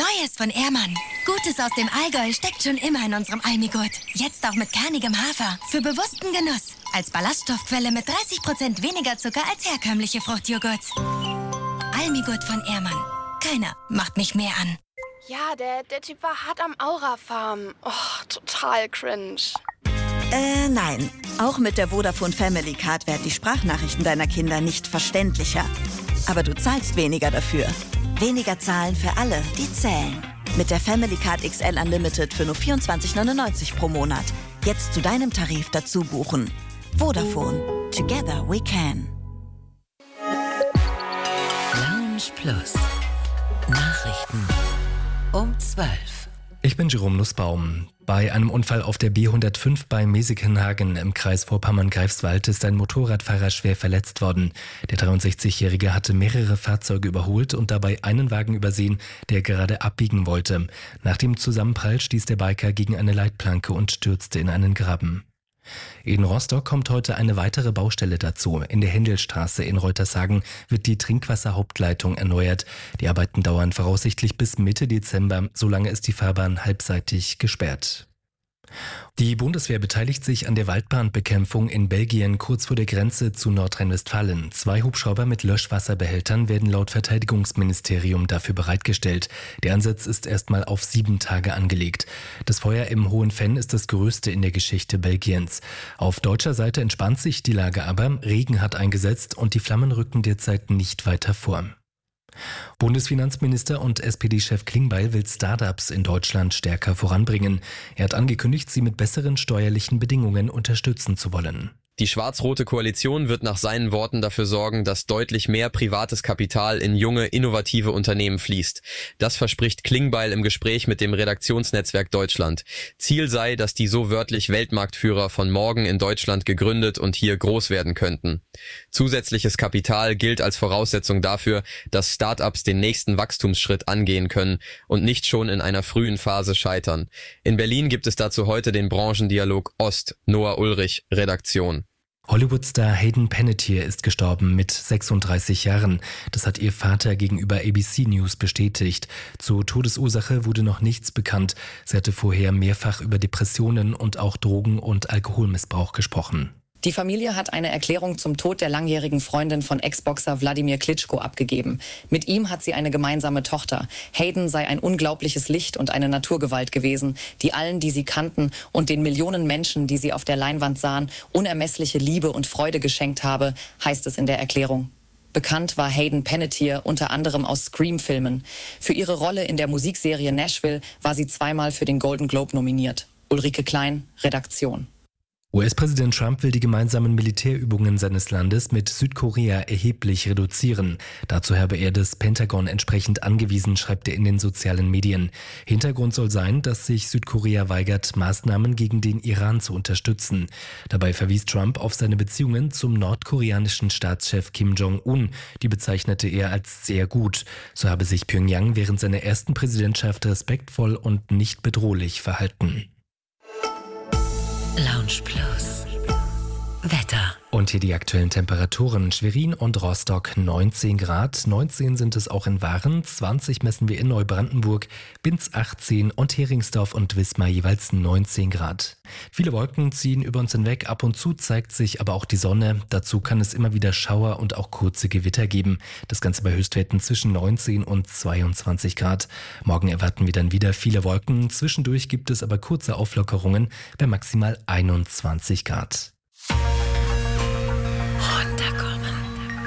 Neues von Ehrmann. Gutes aus dem Allgäu steckt schon immer in unserem Almigurt. Jetzt auch mit kernigem Hafer. Für bewussten Genuss. Als Ballaststoffquelle mit 30% weniger Zucker als herkömmliche Fruchtjoghurts. Almigurt von Ehrmann. Keiner macht mich mehr an. Ja, der Typ war hart am Aura-Farm. Oh, total cringe. Nein. Auch mit der Vodafone Family Card werden die Sprachnachrichten deiner Kinder nicht verständlicher. Aber du zahlst weniger dafür. Weniger zahlen für alle, die zählen. Mit der Family Card XL Unlimited für nur 24,99 pro Monat. Jetzt zu deinem Tarif dazu buchen. Vodafone. Together we can. Lounge Plus. Nachrichten um 12. Ich bin Jerome Nussbaum. Bei einem Unfall auf der B105 bei Mesikenhagen im Kreis Vorpommern-Greifswald ist ein Motorradfahrer schwer verletzt worden. Der 63-Jährige hatte mehrere Fahrzeuge überholt und dabei einen Wagen übersehen, der gerade abbiegen wollte. Nach dem Zusammenprall stieß der Biker gegen eine Leitplanke und stürzte in einen Graben. In Rostock kommt heute eine weitere Baustelle dazu. In der Händelstraße in Reutershagen wird die Trinkwasserhauptleitung erneuert. Die Arbeiten dauern voraussichtlich bis Mitte Dezember. Solange ist die Fahrbahn halbseitig gesperrt. Die Bundeswehr beteiligt sich an der Waldbrandbekämpfung in Belgien kurz vor der Grenze zu Nordrhein-Westfalen. 2 Hubschrauber mit Löschwasserbehältern werden laut Verteidigungsministerium dafür bereitgestellt. Der Einsatz ist erstmal auf 7 Tage angelegt. Das Feuer im Hohen Venn ist das größte in der Geschichte Belgiens. Auf deutscher Seite entspannt sich die Lage aber. Regen hat eingesetzt und die Flammen rücken derzeit nicht weiter vor. Bundesfinanzminister und SPD-Chef Klingbeil will Startups in Deutschland stärker voranbringen. Er hat angekündigt, sie mit besseren steuerlichen Bedingungen unterstützen zu wollen. Die schwarz-rote Koalition wird nach seinen Worten dafür sorgen, dass deutlich mehr privates Kapital in junge, innovative Unternehmen fließt. Das verspricht Klingbeil im Gespräch mit dem Redaktionsnetzwerk Deutschland. Ziel sei, dass die so wörtlich Weltmarktführer von morgen in Deutschland gegründet und hier groß werden könnten. Zusätzliches Kapital gilt als Voraussetzung dafür, dass Start-ups den nächsten Wachstumsschritt angehen können und nicht schon in einer frühen Phase scheitern. In Berlin gibt es dazu heute den Branchendialog Ost. Noah Ulrich, Redaktion. Hollywood-Star Hayden Panettiere ist gestorben mit 36 Jahren. Das hat ihr Vater gegenüber ABC News bestätigt. Zur Todesursache wurde noch nichts bekannt. Sie hatte vorher mehrfach über Depressionen und auch Drogen- und Alkoholmissbrauch gesprochen. Die Familie hat eine Erklärung zum Tod der langjährigen Freundin von Ex-Boxer Wladimir Klitschko abgegeben. Mit ihm hat sie eine gemeinsame Tochter. Hayden sei ein unglaubliches Licht und eine Naturgewalt gewesen, die allen, die sie kannten und den Millionen Menschen, die sie auf der Leinwand sahen, unermessliche Liebe und Freude geschenkt habe, heißt es in der Erklärung. Bekannt war Hayden Panettiere unter anderem aus Scream-Filmen. Für ihre Rolle in der Musikserie Nashville war sie 2-mal für den Golden Globe nominiert. Ulrike Klein, Redaktion. US-Präsident Trump will die gemeinsamen Militärübungen seines Landes mit Südkorea erheblich reduzieren. Dazu habe er das Pentagon entsprechend angewiesen, schreibt er in den sozialen Medien. Hintergrund soll sein, dass sich Südkorea weigert, Maßnahmen gegen den Iran zu unterstützen. Dabei verwies Trump auf seine Beziehungen zum nordkoreanischen Staatschef Kim Jong-un. Die bezeichnete er als sehr gut. So habe sich Pyongyang während seiner ersten Präsidentschaft respektvoll und nicht bedrohlich verhalten. Lounge Plus. Wetter. Und hier die aktuellen Temperaturen. Schwerin und Rostock 19 Grad, 19 sind es auch in Waren, 20 messen wir in Neubrandenburg, Binz 18 und Heringsdorf und Wismar jeweils 19 Grad. Viele Wolken ziehen über uns hinweg, ab und zu zeigt sich aber auch die Sonne. Dazu kann es immer wieder Schauer und auch kurze Gewitter geben. Das Ganze bei Höchstwerten zwischen 19 und 22 Grad. Morgen erwarten wir dann wieder viele Wolken. Zwischendurch gibt es aber kurze Auflockerungen bei maximal 21 Grad.